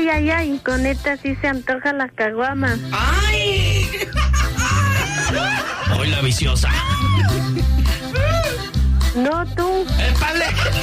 ay, con esta sí se antoja la caguama. ¡Ay! Hoy la viciosa. No, tú. ¡Épale!